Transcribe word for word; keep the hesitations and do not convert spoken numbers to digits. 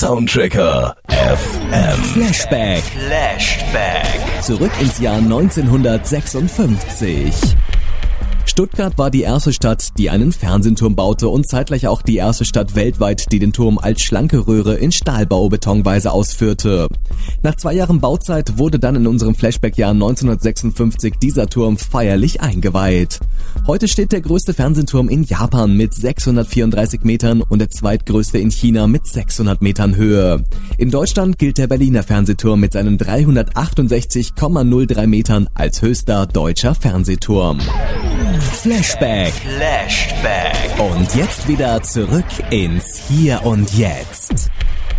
Soundtracker F M. Flashback. Flashback. Zurück ins Jahr neunzehnhundertsechsundfünfzig. Stuttgart war die erste Stadt, die einen Fernsehturm baute und zeitgleich auch die erste Stadt weltweit, die den Turm als schlanke Röhre in Stahlbau-Betonweise ausführte. Nach zwei Jahren Bauzeit wurde dann in unserem Flashback-Jahr neunzehnhundertsechsundfünfzig dieser Turm feierlich eingeweiht. Heute steht der größte Fernsehturm in Japan mit sechshundertvierunddreißig Metern und der zweitgrößte in China mit sechshundert Metern Höhe. In Deutschland gilt der Berliner Fernsehturm mit seinen dreihundertachtundsechzig Komma null drei Metern als höchster deutscher Fernsehturm. Flashback. Flashback. Und jetzt wieder zurück ins Hier und Jetzt.